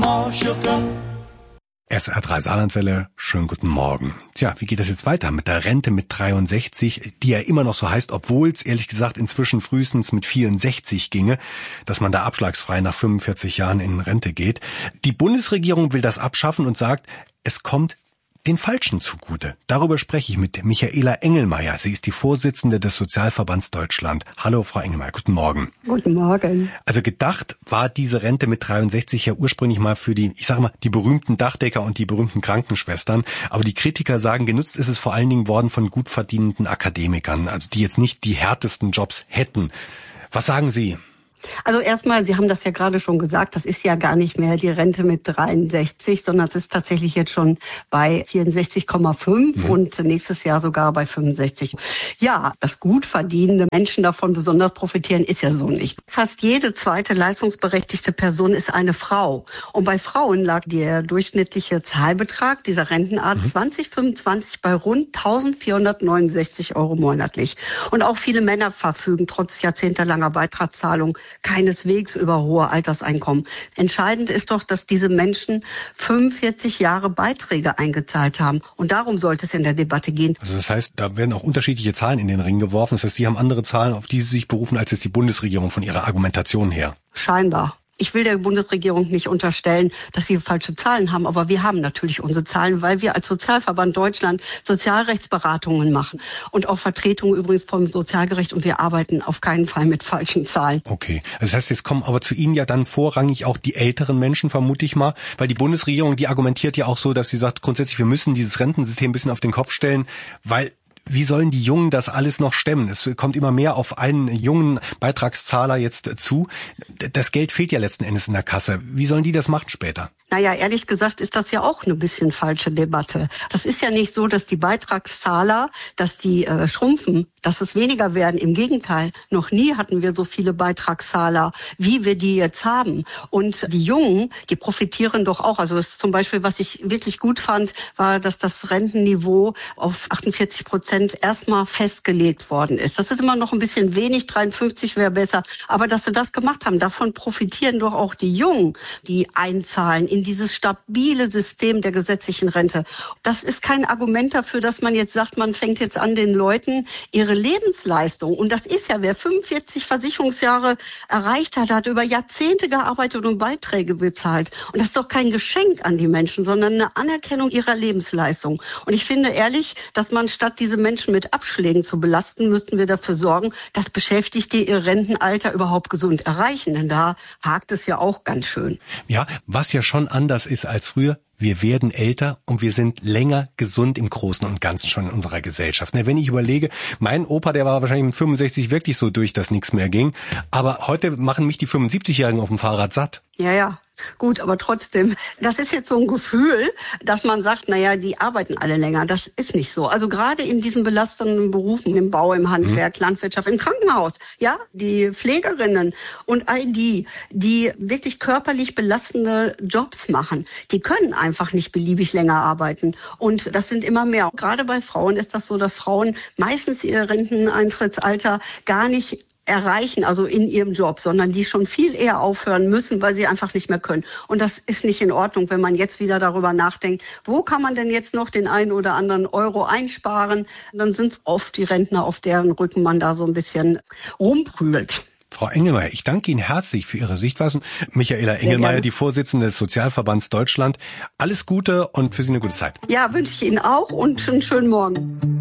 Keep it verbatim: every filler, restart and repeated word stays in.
all shook up. S R drei Saarlandwelle, schönen guten Morgen. Tja, wie geht das jetzt weiter mit der Rente mit dreiundsechzig, die ja immer noch so heißt, obwohl es ehrlich gesagt inzwischen frühestens mit vierundsechzig ginge, dass man da abschlagsfrei nach fünfundvierzig Jahren in Rente geht. Die Bundesregierung will das abschaffen und sagt, es kommt den Falschen zugute. Darüber spreche ich mit Michaela Engelmeier. Sie ist die Vorsitzende des Sozialverbands Deutschland. Hallo, Frau Engelmeier, guten Morgen. Guten Morgen. Also gedacht war diese Rente mit dreiundsechzig ja ursprünglich mal für die, ich sage mal, die berühmten Dachdecker und die berühmten Krankenschwestern. Aber die Kritiker sagen, genutzt ist es vor allen Dingen worden von gut verdienenden Akademikern, also die jetzt nicht die härtesten Jobs hätten. Was sagen Sie? Also erstmal, Sie haben das ja gerade schon gesagt, das ist ja gar nicht mehr die Rente mit dreiundsechzig, sondern es ist tatsächlich jetzt schon bei vierundsechzig Komma fünf mhm. und nächstes Jahr sogar bei fünfundsechzig. Ja, dass gut verdienende Menschen davon besonders profitieren, ist ja so nicht. Fast jede zweite leistungsberechtigte Person ist eine Frau. Und bei Frauen lag der durchschnittliche Zahlbetrag dieser Rentenart mhm. zwanzig fünfundzwanzig bei rund eintausendvierhundertneunundsechzig Euro monatlich. Und auch viele Männer verfügen trotz jahrzehntelanger Beitragszahlung keineswegs über hohe Alterseinkommen. Entscheidend ist doch, dass diese Menschen fünfundvierzig Jahre Beiträge eingezahlt haben. Und darum sollte es in der Debatte gehen. Also das heißt, da werden auch unterschiedliche Zahlen in den Ring geworfen. Das heißt, Sie haben andere Zahlen, auf die Sie sich berufen, als jetzt die Bundesregierung von ihrer Argumentation her. Scheinbar. Ich will der Bundesregierung nicht unterstellen, dass sie falsche Zahlen haben, aber wir haben natürlich unsere Zahlen, weil wir als Sozialverband Deutschland Sozialrechtsberatungen machen und auch Vertretungen übrigens vom Sozialgericht, und wir arbeiten auf keinen Fall mit falschen Zahlen. Okay, das heißt, jetzt kommen aber zu Ihnen ja dann vorrangig auch die älteren Menschen, vermute ich mal, weil die Bundesregierung, die argumentiert ja auch so, dass sie sagt, grundsätzlich, wir müssen dieses Rentensystem ein bisschen auf den Kopf stellen, weil wie sollen die Jungen das alles noch stemmen? Es kommt immer mehr auf einen jungen Beitragszahler jetzt zu. Das Geld fehlt ja letzten Endes in der Kasse. Wie sollen die das machen später? Naja, ehrlich gesagt ist das ja auch eine bisschen falsche Debatte. Das ist ja nicht so, dass die Beitragszahler, dass die äh, schrumpfen, dass es weniger werden. Im Gegenteil, noch nie hatten wir so viele Beitragszahler, wie wir die jetzt haben. Und die Jungen, die profitieren doch auch. Also das ist zum Beispiel, was ich wirklich gut fand, war, dass das Rentenniveau auf achtundvierzig Prozent erstmal festgelegt worden ist. Das ist immer noch ein bisschen wenig, dreiundfünfzig wäre besser. Aber dass sie das gemacht haben, davon profitieren doch auch die Jungen, die einzahlen in dieses stabile System der gesetzlichen Rente. Das ist kein Argument dafür, dass man jetzt sagt, man fängt jetzt an, den Leuten ihre Lebensleistung, und das ist ja, wer fünfundvierzig Versicherungsjahre erreicht hat, hat über Jahrzehnte gearbeitet und Beiträge bezahlt. Und das ist doch kein Geschenk an die Menschen, sondern eine Anerkennung ihrer Lebensleistung. Und ich finde ehrlich, dass man statt diese Menschen mit Abschlägen zu belasten, müssten wir dafür sorgen, dass Beschäftigte ihr Rentenalter überhaupt gesund erreichen. Denn da hakt es ja auch ganz schön. Ja, was ja schon anders ist als früher. Wir werden älter und wir sind länger gesund im Großen und Ganzen schon in unserer Gesellschaft. Wenn ich überlege, mein Opa, der war wahrscheinlich mit fünfundsechzig wirklich so durch, dass nichts mehr ging. Aber heute machen mich die fünfundsiebzigjährigen auf dem Fahrrad satt. Ja, ja. Gut, aber trotzdem, das ist jetzt so ein Gefühl, dass man sagt, naja, die arbeiten alle länger. Das ist nicht so. Also gerade in diesen belastenden Berufen, im Bau, im Handwerk, mhm. Landwirtschaft, im Krankenhaus, ja, die Pflegerinnen und all die, die wirklich körperlich belastende Jobs machen, die können einfach nicht beliebig länger arbeiten. Und das sind immer mehr. Gerade bei Frauen ist das so, dass Frauen meistens ihr Renteneintrittsalter gar nicht erreichen, also in ihrem Job, sondern die schon viel eher aufhören müssen, weil sie einfach nicht mehr können. Und das ist nicht in Ordnung, wenn man jetzt wieder darüber nachdenkt, wo kann man denn jetzt noch den einen oder anderen Euro einsparen? Dann sind es oft die Rentner, auf deren Rücken man da so ein bisschen rumprügelt. Frau Engelmeier, ich danke Ihnen herzlich für Ihre Sichtweisen. Michaela Engelmeier, die Vorsitzende des Sozialverbands Deutschland. Alles Gute und für Sie eine gute Zeit. Ja, wünsche ich Ihnen auch und einen schönen Morgen.